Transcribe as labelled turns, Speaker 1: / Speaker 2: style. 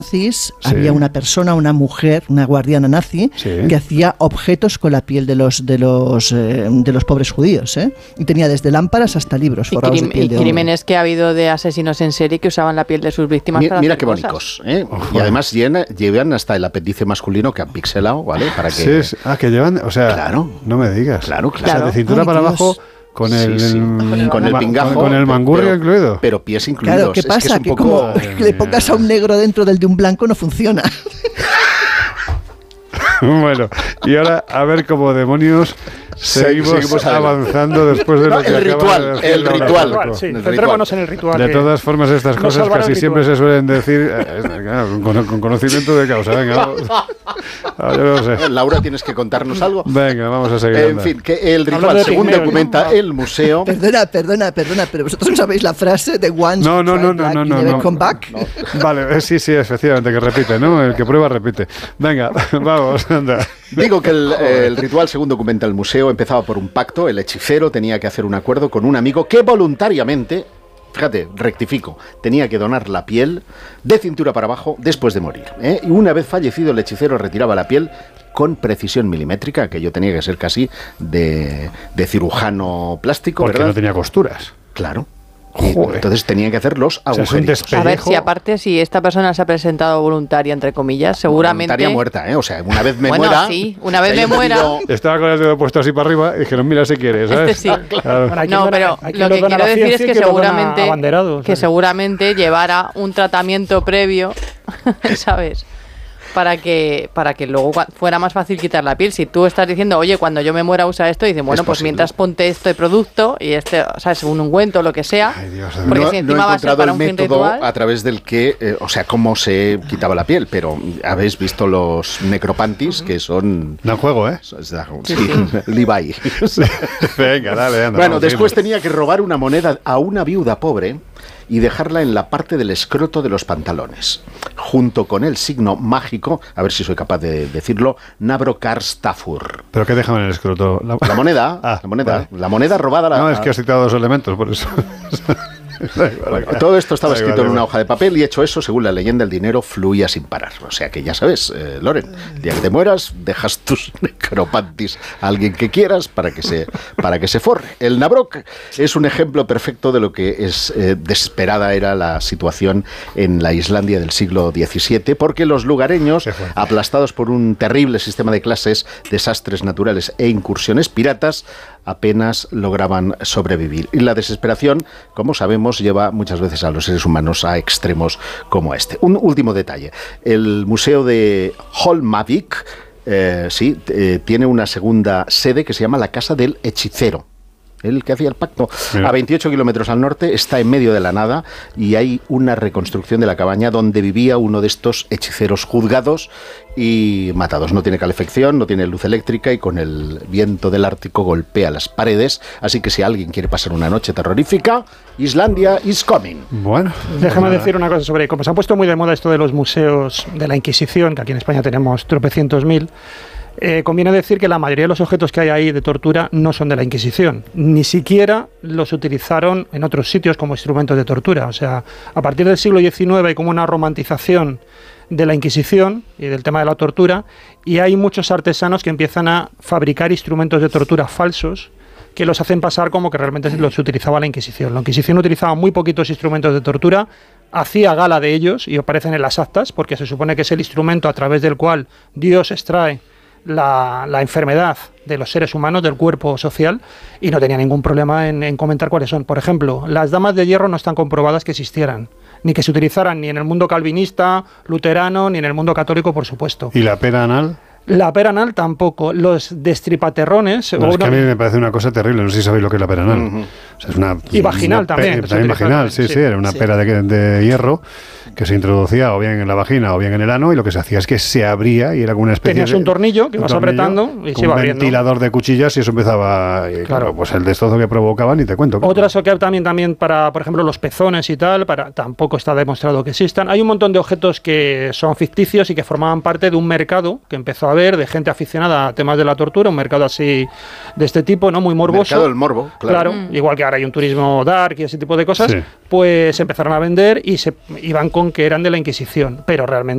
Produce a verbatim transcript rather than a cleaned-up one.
Speaker 1: nazis, sí. había una persona, una mujer, una guardiana nazi, sí. que hacía objetos con la piel de los de los eh, de los pobres judíos, ¿eh? Y tenía desde lámparas hasta libros forrados
Speaker 2: y
Speaker 1: de piel
Speaker 2: y
Speaker 1: de
Speaker 2: crímenes hombre. Que ha habido de asesinos en serie que usaban la piel de sus víctimas
Speaker 3: mira,
Speaker 2: para
Speaker 3: mira
Speaker 2: hacer
Speaker 3: qué
Speaker 2: cosas.
Speaker 3: bonitos, ¿eh? Y además llevan, llevan hasta el apéndice masculino que han pixelado, ¿vale? Para que...
Speaker 4: Sí, sí. Ah, que llevan, o sea,
Speaker 3: claro.
Speaker 4: no me digas.
Speaker 3: Claro, claro.
Speaker 4: O sea, de cintura Ay, para Dios. abajo... Con el,
Speaker 3: sí, sí. Con el, con el pingajo.
Speaker 4: Con, con el mangurrio pero, incluido.
Speaker 3: Pero pies incluidos.
Speaker 1: Claro, ¿qué pasa?
Speaker 3: Es que, es
Speaker 1: que
Speaker 3: poco...
Speaker 1: como le pongas a un negro dentro del de un blanco no funciona.
Speaker 4: Bueno, y ahora a ver cómo demonios seguimos, seguimos avanzando después de lo
Speaker 3: no,
Speaker 4: que
Speaker 3: el
Speaker 4: acaba
Speaker 3: ritual,
Speaker 4: de decir
Speaker 3: el
Speaker 4: Laura
Speaker 3: ritual.
Speaker 4: Paco.
Speaker 5: Sí, centrémonos en el ritual.
Speaker 4: De todas formas, estas cosas casi siempre se suelen decir eh, claro, con, con conocimiento de causa. Venga, ah, yo no sé.
Speaker 3: Laura, ¿tienes que contarnos algo?
Speaker 4: Venga, vamos a seguir.
Speaker 3: En fin, que el ritual, según Pigmeo, documenta ¿no? el museo...
Speaker 1: Perdona, perdona, perdona, pero vosotros no sabéis la frase de once
Speaker 4: no, no, no, no, no, no, no.
Speaker 1: come back.
Speaker 4: No. Vale, eh, sí, sí, efectivamente, que repite, ¿no? El que prueba repite. Venga, vamos, anda.
Speaker 3: Digo que el, el ritual, según documenta el museo, empezaba por un pacto. El hechicero tenía que hacer un acuerdo con un amigo que voluntariamente, fíjate, rectifico, tenía que donar la piel de cintura para abajo después de morir, ¿eh? Y una vez fallecido, el hechicero retiraba la piel con precisión milimétrica, que yo tenía que ser casi de, de cirujano plástico,
Speaker 4: porque
Speaker 3: ¿verdad?
Speaker 4: no tenía costuras.
Speaker 3: Claro. Joder. Entonces tenían que hacer los agujeritos.
Speaker 2: O sea, a ver, si aparte, si esta persona se ha presentado voluntaria, entre comillas, seguramente...
Speaker 3: Voluntaria muerta, ¿eh? O sea, una vez me
Speaker 2: bueno,
Speaker 3: muera...
Speaker 2: sí, una vez me muera...
Speaker 3: Tenido...
Speaker 4: Estaba con el dedo puesto así para arriba y dijeron, mira si quieres, ¿sabes?
Speaker 2: Este sí.
Speaker 4: Claro.
Speaker 5: Bueno,
Speaker 2: no, pero lo que quiero decir es que seguramente, que seguramente llevara un tratamiento previo, ¿sabes? Para que para que luego fuera más fácil quitar la piel. Si tú estás diciendo, oye, cuando yo me muera usa esto, dicen, bueno, pues mientras ponte este producto y este, o sea, un ungüento o lo que sea. Ay, Dios, porque
Speaker 3: no,
Speaker 2: si encima
Speaker 3: no he
Speaker 2: va a ser para
Speaker 3: el
Speaker 2: un fin
Speaker 3: método
Speaker 2: ritual,
Speaker 3: a través del que, eh, o sea, cómo se quitaba la piel, pero habéis visto los necropantis, uh-huh. que son...
Speaker 4: Da juego, ¿eh?
Speaker 3: Sí, sí. Levi.
Speaker 4: Venga, dale, anda.
Speaker 3: Bueno, después tenía que robar una moneda a una viuda pobre y dejarla en la parte del escroto de los pantalones, junto con el signo mágico, a ver si soy capaz de decirlo, Nabrokarstafur.
Speaker 4: ¿Pero qué dejaban en el escroto?
Speaker 3: La, la moneda, ah, la moneda, vale. la moneda robada. La,
Speaker 4: no, es que has citado dos elementos, por eso.
Speaker 3: Bueno, todo esto estaba escrito vale, en una vale. hoja de papel y hecho eso, según la leyenda, el dinero fluía sin parar. O sea que ya sabes, eh, Loren, el día que te mueras, dejas tus necropantis a alguien que quieras para que se, para que se forre. El Nabrok es un ejemplo perfecto de lo que es eh, desesperada era la situación en la Islandia del siglo diecisiete, porque los lugareños, aplastados por un terrible sistema de clases, desastres naturales e incursiones piratas, apenas lograban sobrevivir. Y la desesperación, como sabemos, lleva muchas veces a los seres humanos a extremos como este. Un último detalle. El Museo de Holmavik, eh, sí, eh, tiene una segunda sede que se llama la Casa del Hechicero. El que hacía el pacto. Mira. A veintiocho kilómetros al norte, está en medio de la nada y hay una reconstrucción de la cabaña donde vivía uno de estos hechiceros juzgados y matados. No tiene calefacción, no tiene luz eléctrica y con el viento del Ártico golpea las paredes. Así que si alguien quiere pasar una noche terrorífica, Islandia is coming.
Speaker 4: Bueno,
Speaker 5: déjame bueno. decir una cosa sobre, como se ha puesto muy de moda esto de los museos de la Inquisición, que aquí en España tenemos tropecientos mil. Eh, conviene decir que la mayoría de los objetos que hay ahí de tortura no son de la Inquisición, ni siquiera los utilizaron en otros sitios como instrumentos de tortura. O sea, a partir del siglo diecinueve hay como una romantización de la Inquisición y del tema de la tortura, y hay muchos artesanos que empiezan a fabricar instrumentos de tortura falsos que los hacen pasar como que realmente los utilizaba la Inquisición. La Inquisición utilizaba muy poquitos instrumentos de tortura, hacía gala de ellos y aparecen en las actas, porque se supone que es el instrumento a través del cual Dios extrae La, la enfermedad de los seres humanos, del cuerpo social, y no tenía ningún problema en, en comentar cuáles son. Por ejemplo, las damas de hierro no están comprobadas que existieran, ni que se utilizaran ni en el mundo calvinista, luterano, ni en el mundo católico, por supuesto.
Speaker 4: ¿Y la pera anal?
Speaker 5: La pera anal tampoco. Los destripaterrones...
Speaker 4: No, es que a mí me parece una cosa terrible, no sé si sabéis lo que es la pera anal. Uh-huh. O sea, es una,
Speaker 5: y vaginal
Speaker 4: una
Speaker 5: también.
Speaker 4: Pe- también vaginal, sí, sí, sí, era una sí. pera de, de hierro que se introducía o bien en la vagina o bien en el ano, y lo que se hacía es que se abría y era como una especie
Speaker 5: Tenías
Speaker 4: de...
Speaker 5: un tornillo que vas apretando y se iba abriendo.
Speaker 4: Un ventilador de cuchillas y eso empezaba... Y, claro. claro, pues el destrozo que provocaban y te cuento. Claro.
Speaker 5: Otras que también, también para, por ejemplo, los pezones y tal, para tampoco está demostrado que existan. Hay un montón de objetos que son ficticios y que formaban parte de un mercado que empezó a haber de gente aficionada a temas de la tortura, un mercado así de este tipo, ¿no? Muy morboso.
Speaker 3: Mercado del morbo, claro.
Speaker 5: Claro, mm. igual que ahora hay un turismo dark y ese tipo de cosas, sí. Pues empezaron a vender y se iban con que eran de la Inquisición, pero realmente